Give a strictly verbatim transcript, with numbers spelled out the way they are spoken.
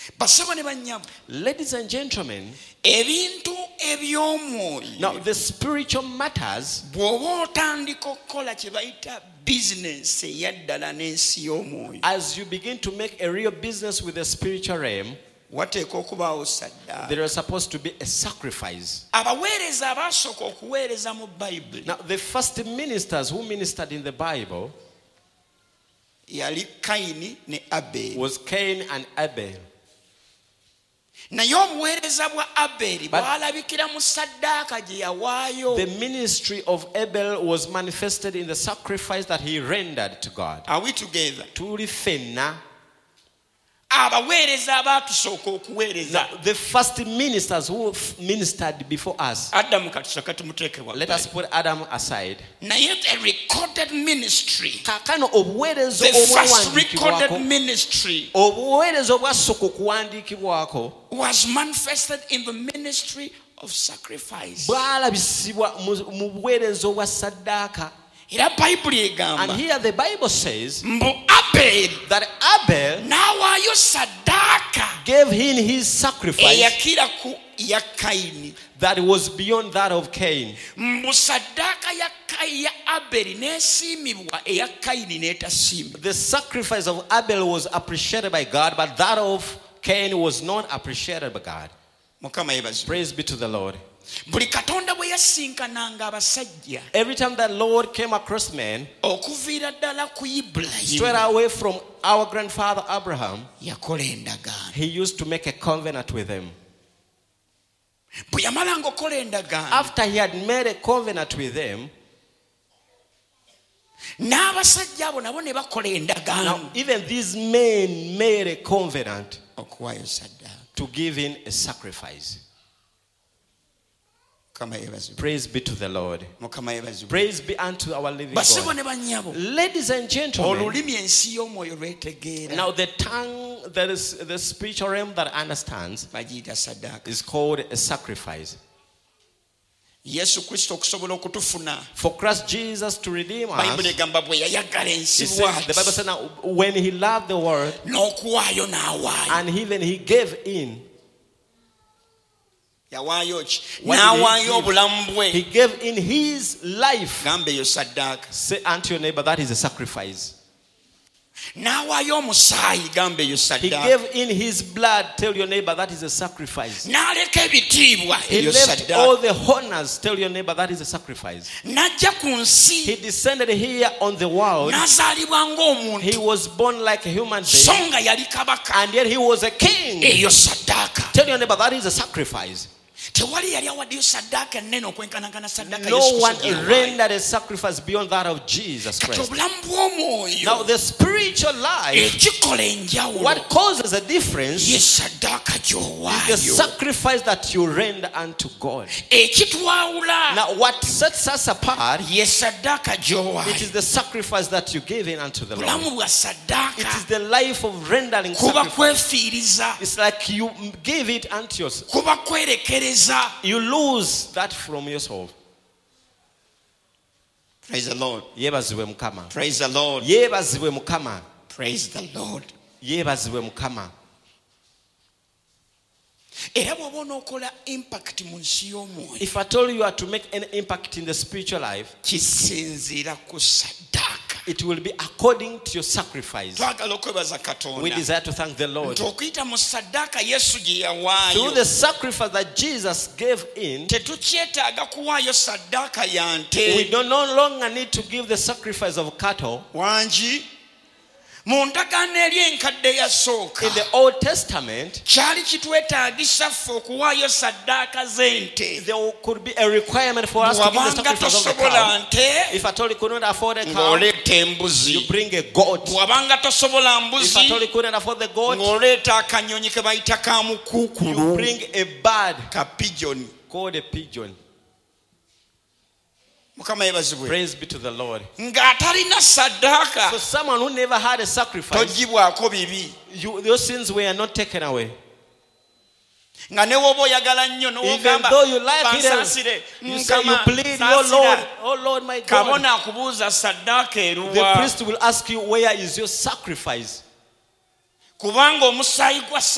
Ladies and gentlemen, ebintu eby'omwoyo, now the spiritual matters, bw'oba otandika okukola kye bayita business eyaddala n'ensi y'omwoyo, as you begin to make a real business with the spiritual realm, wateeka okubaawo saddaaka. there is supposed to be a sacrifice. Abaweereza abaasooka okuweereza mu Bayibuli, Now the first ministers who ministered in the Bible yali Kayini ne Aberi. was Cain and Abel. Naye obuweereza bwa Aberi bwalabikira mu saddaaka gye yawaayo. The ministry of Abel was manifested in the sacrifice that he rendered to God. Are we together? Tuli fenna. Abaweereza abaatusooka okuweereza, Now, the first ministers who f- ministered before us, Adamu katusooka tumuteeke waggulu. let us put Adam aside. Naye the recorded ministry, Kakano obuweereza the first recorded obwawandiikibwako, ministry obuweereza obwasooka okuwandiikibwako was manifested in the ministry of sacrifice. bwalabisibwa mu- mu buweereza obwa ssaddaaka. Era Bayibuli And egamba here the Bible says mbu Aberi that Abel n'awaayo saddaaka gave him his sacrifice eyakira ku ya Kayini. that was beyond that of Cain. Mbu saddaaka ya Kayi ya Aberi n'esiimibwa eya Kayini n'etasiimibwa. The sacrifice of Abel was appreciated by God, but that of Cain was not appreciated by God. Mukama yeebazibwe. Praise be to the Lord. Buli Katonda bwe yasinkananga abasajja Every time that Lord came across men, okuviira ddala ku straight Ibulayimu, away from our grandfather Abraham, yakola endagaano. he used to make a covenant with them. Bwe yamalanga okola endagaano, After he had made a covenant with them, n'abasajja abo nabo ne bakola endagaano now even these men made a covenant okuwaayo saddaaka. to give in a sacrifice. Mukama yeebazibwe. Praise be to the Lord. Mukama yeebazibwe. Praise be unto our living Basebo God. ne bannyabo, Ladies and gentlemen, olulimi ensi y'omwoyo lwetegeera, now the tongue that is the spiritual realm that understands bagiyita saddaaka. is called a sacrifice. Yesu Kristo okusobola okutufuna, For Christ Jesus to redeem Bayibuli us, egamba bwe yayagala he ensi said, the Bible bw'ati said, now when he loved the world n'okuwaayo n'awaayo. and even he gave in, Yawaayo ki? What did he N'awaayo give? obulamu bwe. he gave in his life. Gamba eyo saddaaka. Say unto your neighbor, that is a sacrifice. N'awaayo omusaayi, gamba eyo He saddaaka. gave in his blood. Tell your neighbor, that is a sacrifice. N'aleka ebitiibwa, He eyo left all saddaaka. the honors. Tell your neighbor, that is a sacrifice. N'ajja ku He nsi, descended here on the world. n'azaalibwa ng'omuntu, He was born like a human so being, nga yali kabaka, and yet he was a king. eyo saddaaka. Tell your neighbor, that is a sacrifice. Tewali yali awaddeyo saddaaka ennene okwenkanankana saddaaka No Yesu one Kristo gye yawaayo. rendered a sacrifice beyond that of Jesus Kati Christ. obulamu bw'omwoyo, Now the spiritual life, ekikola enjawulo, what causes a difference ye is saddaaka the gy'owaayo. sacrifice that you render unto God. Ekitwawula, Now what sets us apart, ye saddaaka it gy'owaayo. is the sacrifice that you give in unto the Lord. Bulamu bwa It is saddaaka the life of rendering kuba sacrifice. kwefiiriza, It's like you give it unto yourself. kuba kwerekereza. You lose that from yourself. Praise the Lord. Yebazibwe Mukama. Praise the Lord. Yebazibwe Mukama. Praise the Lord. Yebazibwe Mukama. Era bw'oba onookola impact mu nsi y'omwoyo, If I told you are to make an impact in the spiritual life, kisinziira ku saddaaka. it will be according to your sacrifice. Twagala okwebaza We Katonda desire to thank the Lord. nti okuyita mu saddaaka Yesu gye Through yawaayo, the sacrifice that Jesus gave in, tetukyetaaga kuwaayo saddaaka ya we nte. do no longer need to give the sacrifice of cattle. Wangi mu ndagaano eri enkadde eyasooka, In the Old Testament, kyali kitwetaagisa ffe okuwaayo saddaaka z'ente. there could be a requirement for us to give the Bw'obanga sacrifice of the tosobola cow. nte, If I told you couldn't afford a cow, ng'oleeta embuzi. you bring a goat. Bw'obanga tosobola If I told mbuzi, you couldn't afford the goat, ng'oleeta akanyonyi ke bayita ka you mukuukulu, bring a bird ka pigeon. called a pigeon. Mukama yeebazibwe. Praise be to the Lord. Ng'atalina saddaaka, For someone who never had a sacrifice, togibwako bibi. you, your sins were not taken away. Nga ne woba oyagala nnyo Even n'ogamba though you like it, bansaasire, you say you Mukama, plead, your saasira. Lord, oh Lord my God. Kabona akubuuza saddaaka The eruwa, priest will ask you, where is your sacrifice? kubanga omusaayi gwa